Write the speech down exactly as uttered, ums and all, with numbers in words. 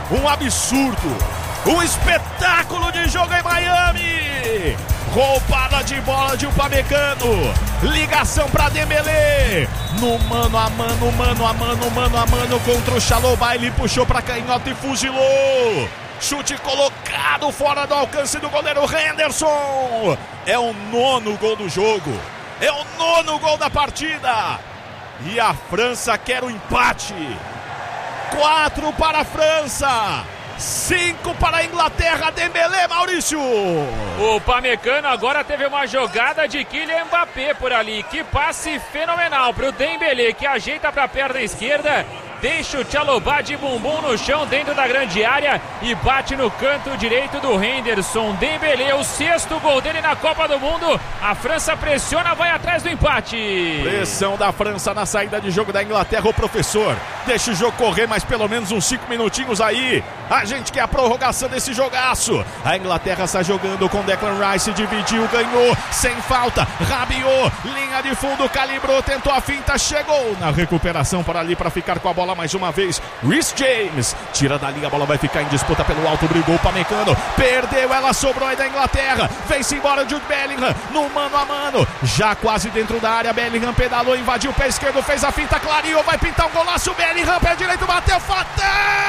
um absurdo, um espetáculo de jogo em Miami. Roubada de bola de Upamecano, ligação para Dembélé, no mano a mano, mano a mano, mano a mano contra o Chalobah, ele puxou para canhota e fuzilou. Chute colocado fora do alcance do goleiro Henderson. É o nono gol do jogo, é o nono gol da partida. E a França quer o empate. Quatro para a França, cinco para a Inglaterra. Dembélé, Maurício. O Upamecano agora teve uma jogada de Kylian Mbappé por ali. Que passe fenomenal para o Dembélé, que ajeita para a perna esquerda, deixa o Chalobah de bumbum no chão dentro da grande área e bate no canto direito do Henderson. Dembélé, o sexto gol dele na Copa do Mundo. A França pressiona, vai atrás do empate. Pressão da França na saída de jogo da Inglaterra. O professor deixa o jogo correr mais pelo menos uns cinco minutinhos aí. A gente quer a prorrogação desse jogaço. A Inglaterra está jogando com Declan Rice, dividiu, ganhou, sem falta, Rabiot, linha de fundo, calibrou, tentou a finta, chegou na recuperação para ali para ficar com a bola mais uma vez. Reece James tira dali, a bola vai ficar em disputa pelo alto, brigou o Upamecano, perdeu, ela sobrou aí da Inglaterra, vem-se embora Jude Bellingham, no mano a mano, já quase dentro da área, Bellingham pedalou, invadiu o pé esquerdo, fez a finta, clareou, vai pintar um golaço, Bellingham, pé direito, bateu, fatal!